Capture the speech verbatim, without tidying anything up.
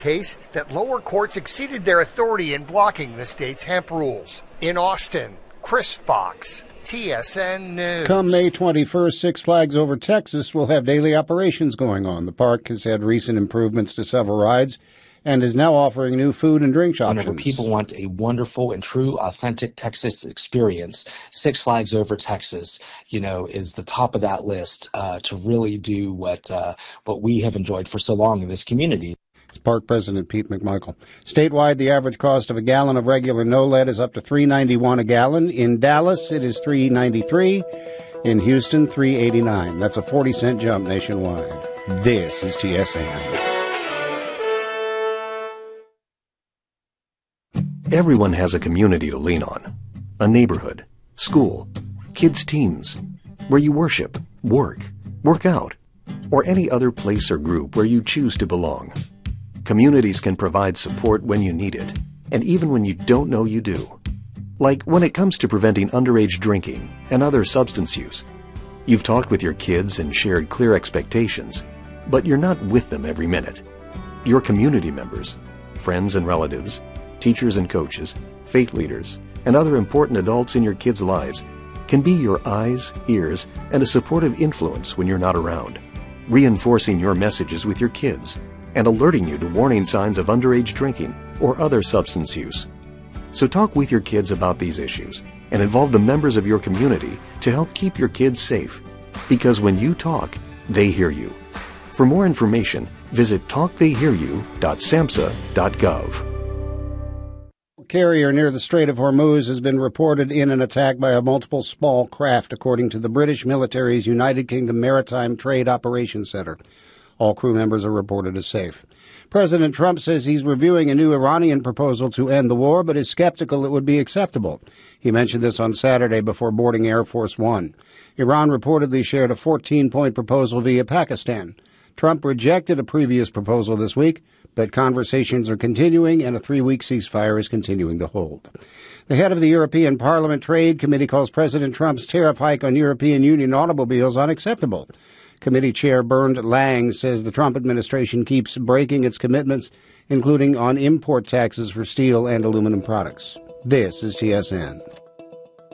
case that lower courts exceeded their authority in blocking the state's hemp rules. In Austin, Chris Fox, T S N News. Come May twenty-first, Six Flags Over Texas will have daily operations going on. The park has had recent improvements to several rides and is now offering new food and drink options. Whenever people want a wonderful and true, authentic Texas experience, Six Flags Over Texas, you know, is the top of that list uh, to really do what uh, what we have enjoyed for so long in this community. It's Park President Pete McMichael. Statewide, the average cost of a gallon of regular no-lead is up to three dollars and ninety-one cents a gallon. In Dallas, it is three dollars and ninety-three cents. In Houston, three dollars and eighty-nine cents. That's a forty cent jump nationwide. This is T S N. Everyone has a community to lean on. A neighborhood, school, kids' teams, where you worship, work, work out, or any other place or group where you choose to belong. Communities can provide support when you need it, and even when you don't know you do. Like when it comes to preventing underage drinking and other substance use. You've talked with your kids and shared clear expectations, but you're not with them every minute. Your community members, friends and relatives, teachers and coaches, faith leaders, and other important adults in your kids' lives can be your eyes, ears, and a supportive influence when you're not around, reinforcing your messages with your kids and alerting you to warning signs of underage drinking or other substance use. So talk with your kids about these issues and involve the members of your community to help keep your kids safe. Because when you talk, they hear you. For more information, visit talk they hear you dot samhsa dot gov. Carrier near the Strait of Hormuz has been reported in an attack by a multiple small craft, according to the British military's United Kingdom Maritime Trade Operations Center. All crew members are reported as safe. President Trump says he's reviewing a new Iranian proposal to end the war, but is skeptical it would be acceptable. He mentioned this on Saturday before boarding Air Force One. Iran reportedly shared a fourteen-point proposal via Pakistan. Trump rejected a previous proposal this week, but conversations are continuing and a three-week ceasefire is continuing to hold. The head of the European Parliament Trade Committee calls President Trump's tariff hike on European Union automobiles unacceptable. Committee Chair Bernd Lang says the Trump administration keeps breaking its commitments, including on import taxes for steel and aluminum products. This is T S N.